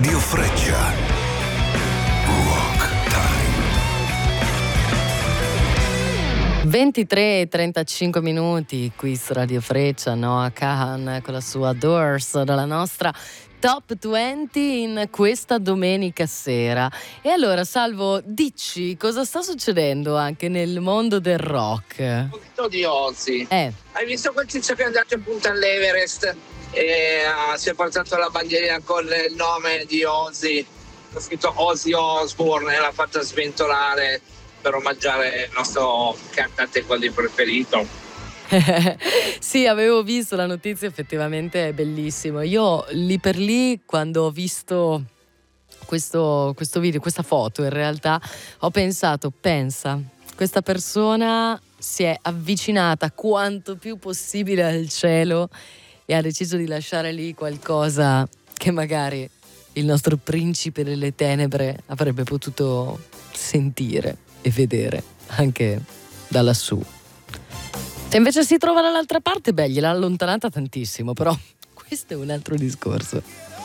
Radio Freccia. Rock Time. 23:35 minuti qui su Radio Freccia. Noah Kahan con la sua Doors, dalla nostra Top 20 in questa domenica sera. E allora, Salvo, dici cosa sta succedendo anche nel mondo del rock? Un pochino di Ozzy. Hai visto quel tizio che è andato in punta all'Everest e si è portato la bandierina con il nome di Ozzy, ha scritto Ozzy Osbourne e l'ha fatta sventolare per omaggiare il nostro cantante quelli preferito. Sì, avevo visto la notizia, effettivamente è bellissimo. Io lì per lì, quando ho visto questo video, questa foto, in realtà ho pensato, pensa, questa persona si è avvicinata quanto più possibile al cielo e ha deciso di lasciare lì qualcosa che magari il nostro principe delle tenebre avrebbe potuto sentire e vedere anche da lassù. Se invece si trova dall'altra parte, beh, gliel'ha allontanata tantissimo, però questo è un altro discorso.